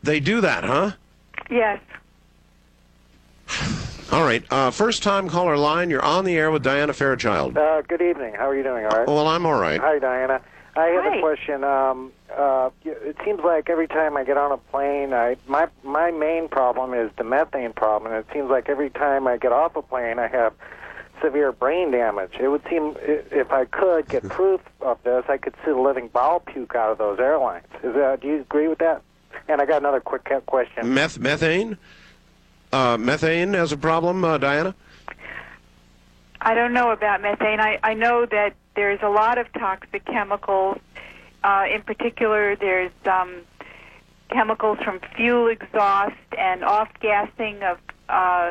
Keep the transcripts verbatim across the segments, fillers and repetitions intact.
They do that, huh? Yes. All right. Uh, first time caller line. You're on the air with Diana Fairchild. Uh, good evening. How are you doing? All right. Well, I'm all right. Hi, Diana. I have Hi. a question. Um, uh, it seems like every time I get on a plane, I my my main problem is the methane problem. And it seems like every time I get off a plane, I have severe brain damage. It would seem i- if I could get proof of this, I could see the living bowel puke out of those airlines. Is that, do you agree with that? And I got another quick ca- question. Meth methane. Uh, methane as a problem, uh, Diana. I don't know about methane. I, I know that there's a lot of toxic chemicals. Uh, in particular, there's um, chemicals from fuel exhaust and off-gassing of uh,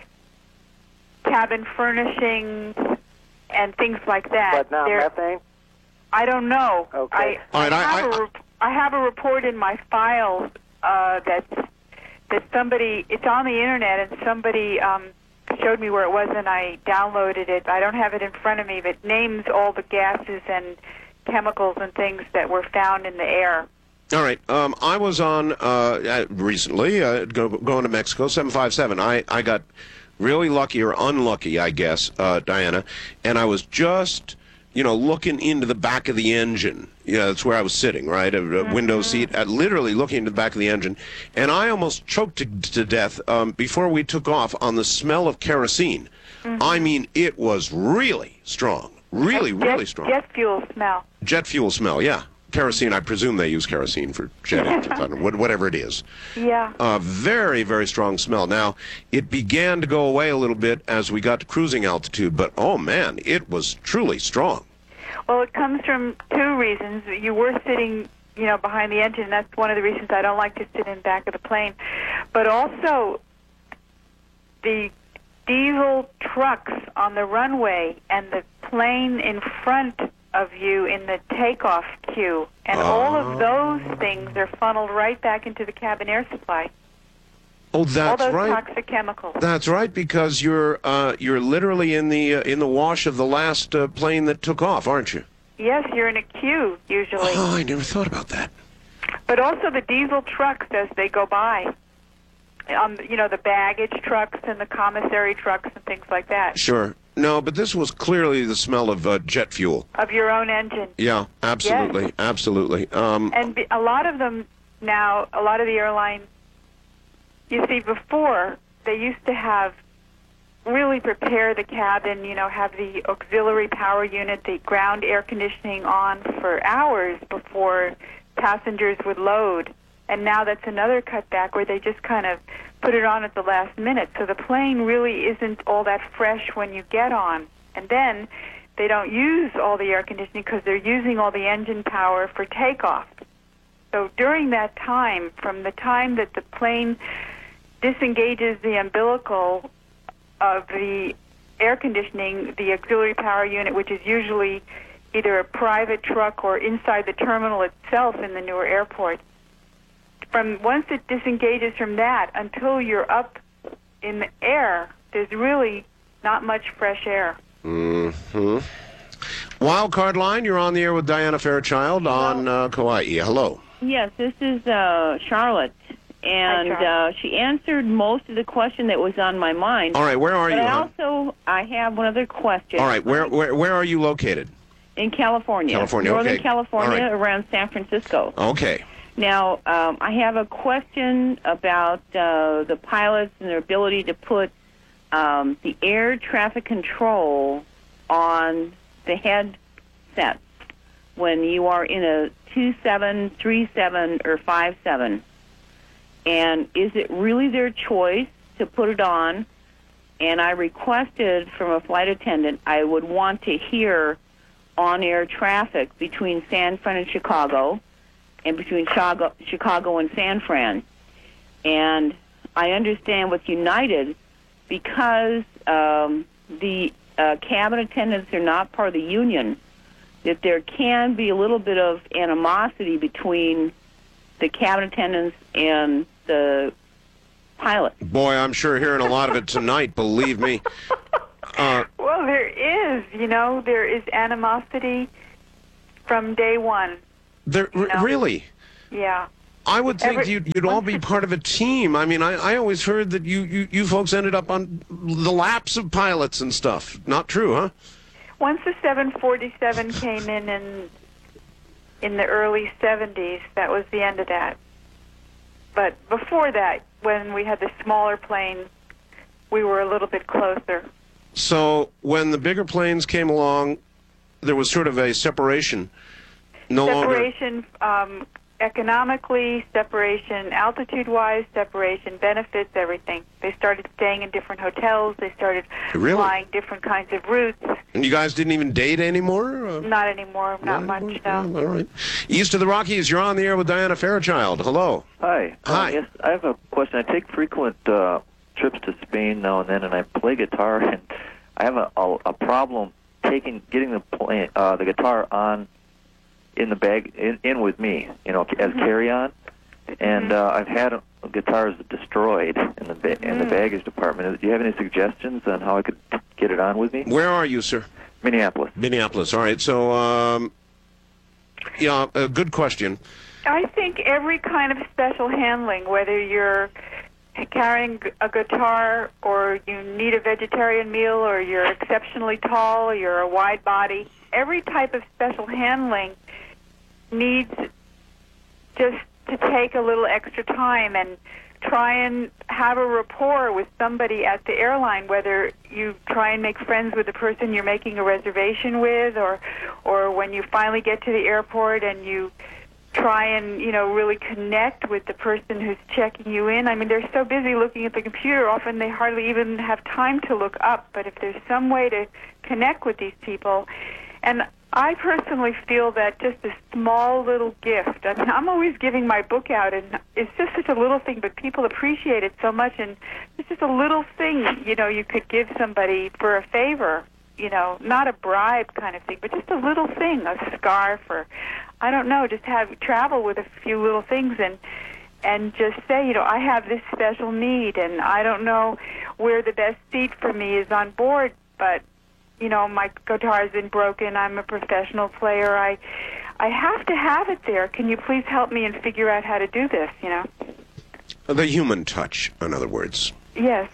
cabin furnishings and things like that. But not There- methane? I don't know. Okay. I, All right, I, I- have I- a rep- I have a report in my file uh, that's that somebody, it's on the internet, and somebody um, showed me where it was, and I downloaded it. I don't have it in front of me, but it names all the gases and chemicals and things that were found in the air. All right. Um, I was on uh, uh, recently uh, go, going to Mexico, seven five seven. I, I got really lucky or unlucky, I guess, uh, Diana, and I was just, you know, looking into the back of the engine. You know, that's where I was sitting, right? A, a window seat, uh, literally looking into the back of the engine. And I almost choked to, to death um, before we took off on the smell of kerosene. I mean, it was really strong. Really, Jet- really strong. Jet fuel smell. Jet fuel smell, yeah. Kerosene, I presume they use kerosene for jet engines, I don't know, what- whatever it is. Yeah. A very, very strong smell. Now, it began to go away a little bit as we got to cruising altitude, but oh man, it was truly strong. Well, it comes from two reasons. You were sitting, you know, behind the engine. That's one of the reasons I don't like to sit in the back of the plane. But also, the diesel trucks on the runway and the plane in front of you in the takeoff queue, and all of those things are funneled right back into the cabin air supply. Oh, All that's those right. toxic chemicals. That's right, because you're uh, you're literally in the uh, in the wash of the last uh, plane that took off, aren't you? Yes, you're in a queue usually. Oh, I never thought about that. But also the diesel trucks as they go by. Um, you know, the baggage trucks and the commissary trucks and things like that. Sure. No, but this was clearly the smell of uh, jet fuel. Of your own engine. Yeah, absolutely, absolutely. Um, And be- a lot of them now, a lot of the airlines, you see, before, they used to have really prepare the cabin, you know, have the auxiliary power unit, the ground air conditioning on for hours before passengers would load. And now that's another cutback where they just kind of put it on at the last minute. So the plane really isn't all that fresh when you get on. And then they don't use all the air conditioning because they're using all the engine power for takeoff. So during that time, from the time that the plane disengages the umbilical of the air conditioning, the auxiliary power unit, which is usually either a private truck or inside the terminal itself in the newer airport, from once it disengages from that until you're up in the air, there's really not much fresh air. hmm Wild card line, you're on the air with Diana Fairchild on uh, Kauai. Hello. Yes, this is uh, Charlotte, and Hi, Charlotte. uh, she answered most of the question that was on my mind. All right, where are but you? I hon? also I have one other question. All right, where, where where are you located? In California, California, Northern okay. California, All right. around San Francisco. Okay. Now, um, I have a question about uh, the pilots and their ability to put um, the air traffic control on the headset when you are in a two seven, three seven, or five seven. And is it really their choice to put it on? And I requested from a flight attendant I would want to hear on-air traffic between San Fran and Chicago, and between Chicago, Chicago and San Fran. And I understand with United, because um, the uh, cabin attendants are not part of the union, that there can be a little bit of animosity between the cabin attendants and the pilot. Boy, I'm sure hearing a lot of it tonight, believe me. Uh, Well, there is, you know, there is animosity from day one. there, r- No. really? Yeah. I would think Every- you'd, you'd all be part of a team. I mean, I, I always heard that you, you, you folks ended up on the laps of pilots and stuff. Not true, huh? Once the seven forty-seven came in in in the early seventies, that was the end of that. But before that, when we had the smaller planes, we were a little bit closer. So when the bigger planes came along, there was sort of a separation. No longer. Separation um, economically, separation altitude-wise, separation benefits, everything. They started staying in different hotels. They started Really? flying different kinds of routes. And you guys didn't even date anymore? Uh, Not anymore, not much, Oh, no. all right. East of the Rockies, you're on the air with Diana Fairchild. Hello. Hi. Hi. Uh, yes, I have a question. I take frequent uh, trips to Spain now and then, and I play guitar, and I have a, a, a problem taking getting the play, uh, the guitar on in the bag in, in with me, you know, as Mm-hmm. carry-on. And uh, I've had uh, guitars destroyed in the ba- in the Mm. baggage department. Do you have any suggestions on how I could get it on with me? Where are you, sir? Minneapolis. Minneapolis. All right. So, um, yeah, a good question. I think every kind of special handling, whether you're carrying a guitar or you need a vegetarian meal or you're exceptionally tall or you're a wide body, every type of special handling needs just to take a little extra time and try and have a rapport with somebody at the airline, whether you try and make friends with the person you're making a reservation with, or or when you finally get to the airport and you try and, you know, really connect with the person who's checking you in. I mean, they're so busy looking at the computer, often they hardly even have time to look up, but if there's some way to connect with these people. And I personally feel that just a small little gift. I mean, I'm always giving my book out, and it's just such a little thing, but people appreciate it so much, and it's just a little thing, you know, you could give somebody for a favor, you know, not a bribe kind of thing, but just a little thing, a scarf, or, I don't know, just have travel with a few little things and and just say, you know, I have this special need, and I don't know where the best seat for me is on board, but you know, my guitar's been broken. I'm a professional player. I, I have to have it there. Can you please help me and figure out how to do this? You know. The human touch, in other words. Yes.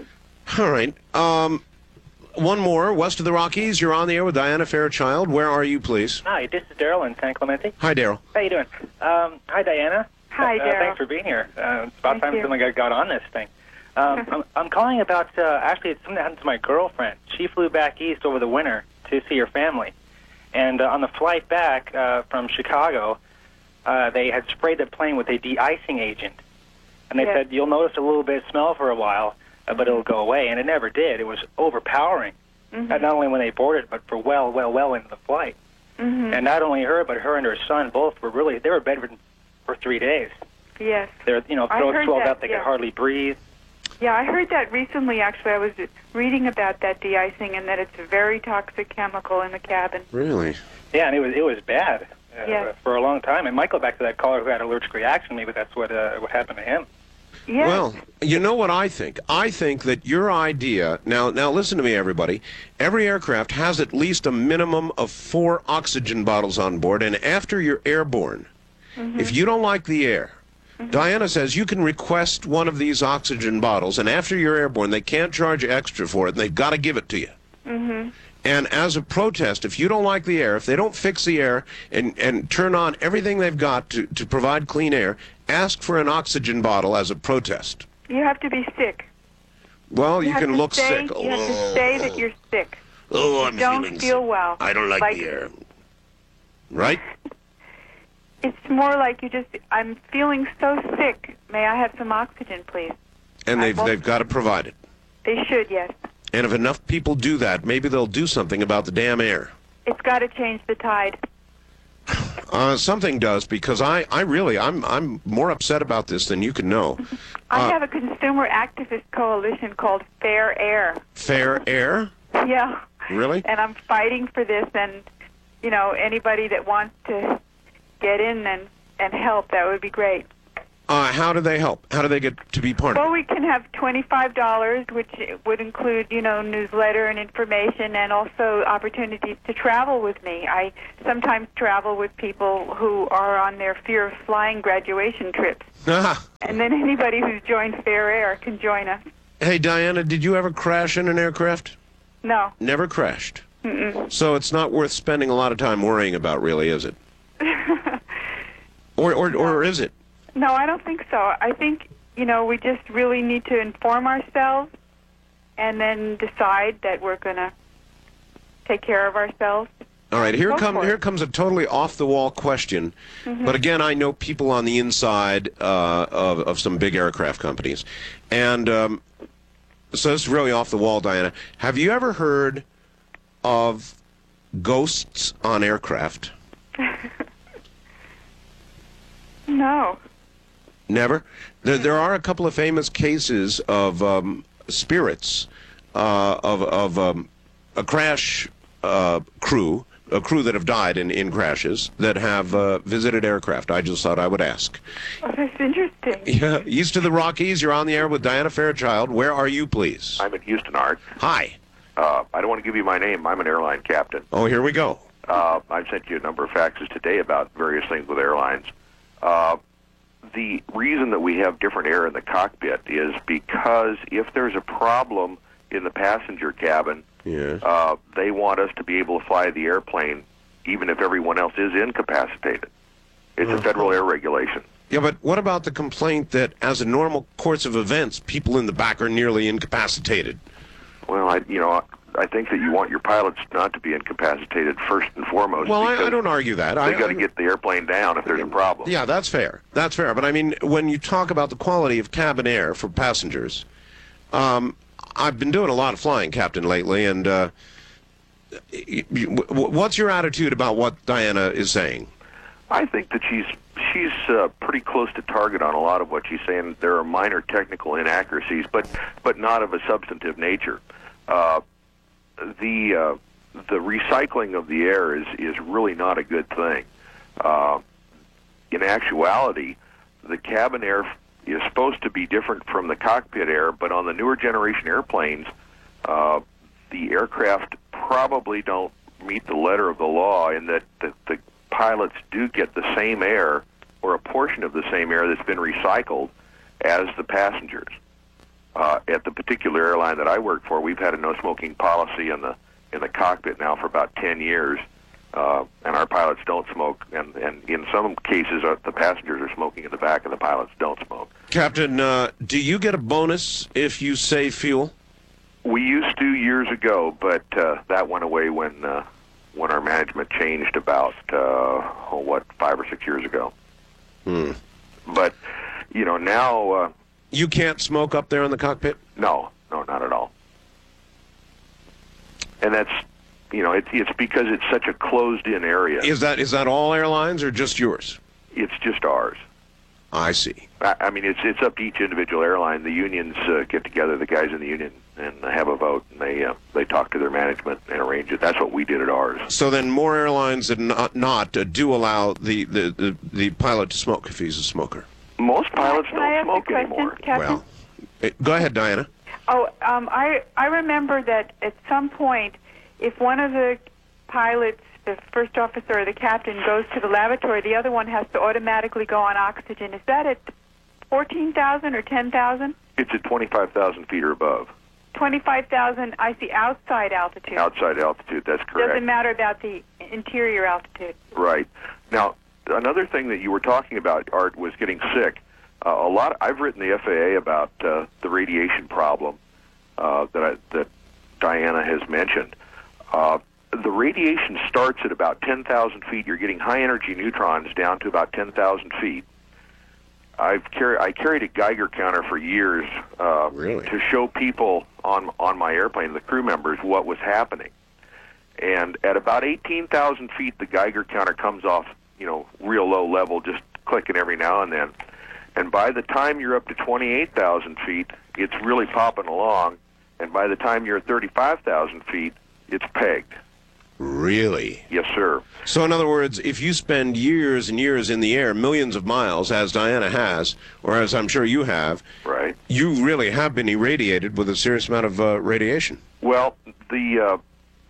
All right. Um, one more. West of the Rockies, you're on the air with Diana Fairchild. Where are you, please? Hi, this is Daryl in San Clemente. Hi, Daryl. How you doing? Um, hi, Diana. Hi, uh, Daryl. Thanks for being here. Uh, it's about Thank time you. something I got on this thing. Um, I'm, I'm calling about, uh, actually, it's something that happened to my girlfriend. She flew back east over the winter to see her family. And uh, on the flight back uh, from Chicago, uh, they had sprayed the plane with a de-icing agent. And they Yes. said, you'll notice a little bit of smell for a while, uh, but it'll go away. And it never did. It was overpowering. Mm-hmm. Uh, not only when they boarded, but for well, well, well into the flight. Mm-hmm. And not only her, but her and her son both were really, they were bedridden for three days. Yes. Their, you know, I throats heard swelled that, up, they yeah. could hardly breathe. Yeah, I heard that recently, actually. I was reading about that de-icing and that it's a very toxic chemical in the cabin. Really? Yeah, and it was it was bad uh, Yes. for a long time. It might go back to that caller who had allergic reaction. Maybe that's what uh, what happened to him. Yes. Well, you know what I think? I think that your idea, now now listen to me, everybody. Every aircraft has at least a minimum of four oxygen bottles on board, and after you're airborne, Mm-hmm. if you don't like the air, Diana says you can request one of these oxygen bottles, and after you're airborne, they can't charge you extra for it, and they've got to give it to you. Mm-hmm. And as a protest, if you don't like the air, if they don't fix the air and, and turn on everything they've got to, to provide clean air, ask for an oxygen bottle as a protest. You have to be sick. Well, you, have can to look say, sick. You have to say that you're sick. Oh, I'm Don't feeling feel sick. well. I don't like, Like- the air. Right? It's more like you just, I'm feeling so sick. May I have some oxygen, please? And I they've, won't- they've got to provide it. They should, yes. And if enough people do that, maybe they'll do something about the damn air. It's got to change the tide. Uh, something does, because I, I really, I'm, I'm more upset about this than you can know. I Uh, have a consumer activist coalition called Fair Air. Fair air? Yeah. Really? And I'm fighting for this, and, you know, anybody that wants to get in and, and help, that would be great. Uh, how do they help? How do they get to be part Well, of it? we can have twenty-five dollars, which would include, you know, newsletter and information, and also opportunities to travel with me. I sometimes travel with people who are on their fear of flying graduation trips. Ah. And then anybody who's joined Fair Air can join us. Hey, Diana, did you ever crash in an aircraft? No. Never crashed. Mm-mm. So it's not worth spending a lot of time worrying about, really, is it? or, or, or is it? No, I don't think so. I think, you know, we just really need to inform ourselves and then decide that we're going to take care of ourselves. All right, here Go come for it. here comes a totally off-the-wall question. Mm-hmm. But again, I know people on the inside uh, of, of some big aircraft companies. And um, so this is really off-the-wall, Diana. Have you ever heard of ghosts on aircraft? No. Never? There, there are a couple of famous cases of um, spirits uh, of, of um, a crash uh, crew, a crew that have died in, in crashes, that have uh, visited aircraft. I just thought I would ask. Oh, that's interesting. Yeah, east of the Rockies, you're on the air with Diana Fairchild. Where are you, please? I'm in Houston, Art. Hi. Uh, I don't want to give you my name. I'm an airline captain. Oh, here we go. Uh, I've sent you a number of faxes today about various things with airlines. Uh, the reason that we have different air in the cockpit is because if there's a problem in the passenger cabin, Yes. uh, they want us to be able to fly the airplane even if everyone else is incapacitated. It's a federal air regulation. Yeah, but what about the complaint that as a normal course of events, people in the back are nearly incapacitated? Well, I, you know, I think that you want your pilots not to be incapacitated first and foremost. Well, I, I because don't argue that. They I got to get the airplane down if there's a problem. Yeah, that's fair. That's fair. But I mean, when you talk about the quality of cabin air for passengers, um, I've been doing a lot of flying, Captain, lately, and uh, y- y- what's your attitude about what Diana is saying? I think that she's she's uh, pretty close to target on a lot of what she's saying. There are minor technical inaccuracies, but but not of a substantive nature. Uh, the uh, the recycling of the air is is really not a good thing. Uh, in actuality, the cabin air is supposed to be different from the cockpit air, but on the newer generation airplanes, uh, the aircraft probably don't meet the letter of the law in that the, the pilots do get the same air or a portion of the same air that's been recycled as the passengers. Uh, at the particular airline that I work for, we've had a no-smoking policy in the in the cockpit now for about ten years, uh, and our pilots don't smoke, and, and in some cases uh, the passengers are smoking in the back and the pilots don't smoke. Captain, uh, do you get a bonus if you save fuel? We used to years ago, but uh, that went away when uh, when our management changed about, uh, oh, what, five or six years ago. Hmm. But, you know, now... Uh, You can't smoke up there in the cockpit? No, no, not at all. And that's, you know, it's it's because it's such a closed-in area. Is that is that all airlines or just yours? It's just ours. I see. I, I mean, it's it's up to each individual airline. The unions uh, get together, the guys in the union, and have a vote, and they uh, they talk to their management and arrange it. That's what we did at ours. So then more airlines than not, not uh, do allow the, the, the, the pilot to smoke if he's a smoker. Most pilots Can I don't ask smoke a question, anymore. Captain? Well, eh, go ahead, Diana. Oh, um, I I remember that at some point, if one of the pilots, the first officer or the captain, goes to the lavatory, the other one has to automatically go on oxygen. Is that at fourteen thousand or ten thousand? It's at twenty-five thousand feet or above. twenty-five thousand, I see, outside altitude. Outside altitude, that's correct. Doesn't matter about the interior altitude. Right. Now, another thing that you were talking about, Art, was getting sick. Uh, a lot. I've written the F A A about uh, the radiation problem uh, that I, that Diana has mentioned. Uh, the radiation starts at about ten thousand feet. You're getting high energy neutrons down to about ten thousand feet. I've carried I carried a Geiger counter for years uh, Really? to show people on on my airplane, the crew members, what was happening. And at about eighteen thousand feet, the Geiger counter comes off, you know, real low level, just clicking every now and then. And by the time you're up to twenty-eight thousand feet, it's really popping along. And by the time you're at thirty-five thousand feet, it's pegged. Really? Yes, sir. So in other words, if you spend years and years in the air, millions of miles, as Diana has, or as I'm sure you have, Right. you really have been irradiated with a serious amount of uh, radiation. Well, the uh,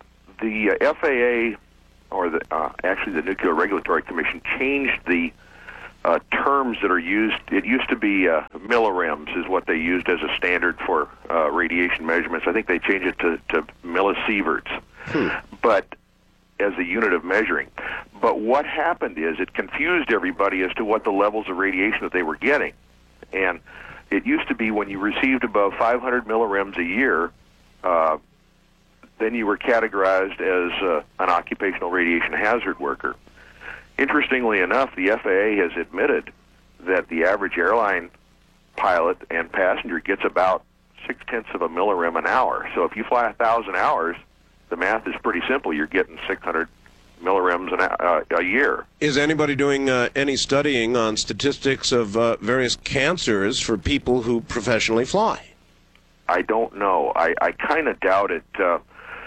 the uh, F A A, or the uh, actually the Nuclear Regulatory Commission, changed the uh, terms that are used. It used to be uh, millirems is what they used as a standard for uh, radiation measurements. I think they changed it to, to millisieverts, hmm. but as a unit of measuring. But what happened is it confused everybody as to what the levels of radiation that they were getting. And it used to be when you received above five hundred millirems a year, uh, then you were categorized as uh, an occupational radiation hazard worker. Interestingly enough, the F A A has admitted that the average airline pilot and passenger gets about six-tenths of a millirem an hour. So if you fly one thousand hours, the math is pretty simple. You're getting six hundred millirems an, uh, a year. Is anybody doing uh, any studying on statistics of uh, various cancers for people who professionally fly? I don't know. I, I kind of doubt it. Uh,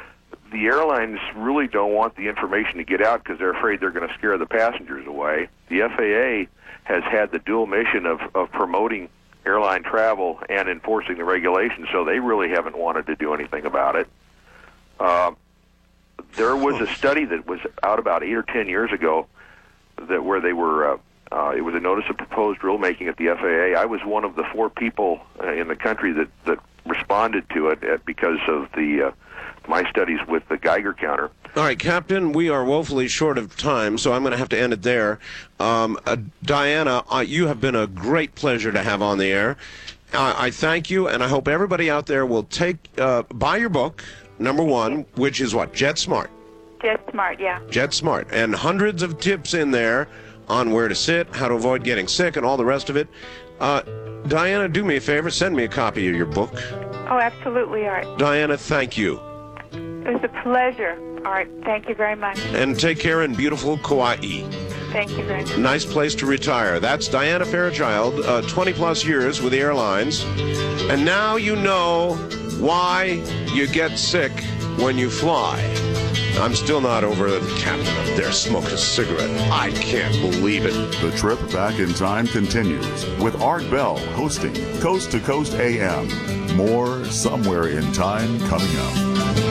the airlines really don't want the information to get out because they're afraid they're going to scare the passengers away. The F A A has had the dual mission of, of promoting airline travel and enforcing the regulations, so they really haven't wanted to do anything about it. Uh, there was a study that was out about eight or ten years ago that where they were, uh, uh, it was a notice of proposed rulemaking at the F A A. I was one of the four people uh, in the country that, that responded to it at, because of the uh, my studies with the Geiger counter. All right, Captain, we are woefully short of time, so I'm going to have to end it there. Um, uh, Diana, uh, you have been a great pleasure to have on the air. Uh, I thank you, and I hope everybody out there will take uh, buy your book, number one, which is what? Jet Smart. Jet Smart, yeah. Jet Smart. And hundreds of tips in there on where to sit, how to avoid getting sick, and all the rest of it. Uh, Diana, do me a favor. Send me a copy of your book. Oh, absolutely, Art. Diana, thank you. It was a pleasure, Art. Thank you very much. And take care in beautiful Kauai. Thank you very much. Nice place to retire. That's Diana Fairchild, uh, twenty plus years with the airlines. And now you know why you get sick when you fly. I'm still not over the captain up there smoking a cigarette. I can't believe it. The trip back in time continues with Art Bell hosting Coast to Coast A M. More Somewhere in Time coming up.